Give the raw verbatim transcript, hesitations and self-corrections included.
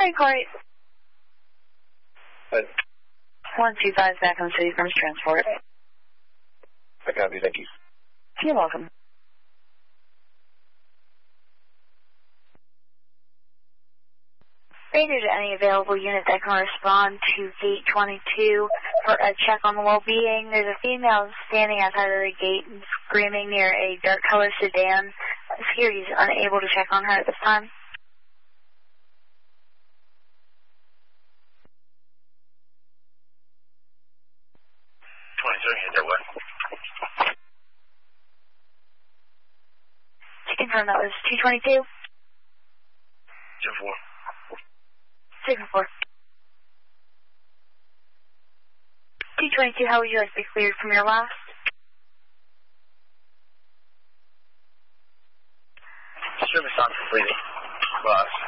Alright, Corey. Good. one two five back on City Farms Transport. I copy, thank you. You're welcome. Rated any available unit that can respond to gate twenty-two for a check on the well-being. There's a female standing outside of the gate and screaming near a dark color sedan. Security is unable to check on her at this time. twenty-three, hit their way. To confirm, that was two twenty-two? two four. Signal four. two twenty-two, how would you like to be cleared from your last? Service on completed. Boss.